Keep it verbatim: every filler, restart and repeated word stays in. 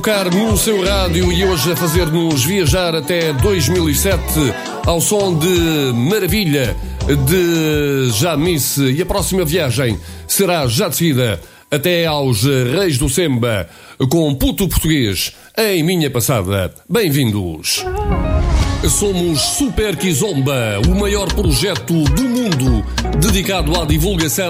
Tocar no seu rádio e hoje a fazer-nos viajar até dois mil e sete ao som de Maravilha de Janice, e a próxima viagem será já de seguida até aos Reis do Semba com Puto Português em Minha Passada. Bem-vindos! Somos Super Kizomba, o maior projeto do mundo dedicado à divulgação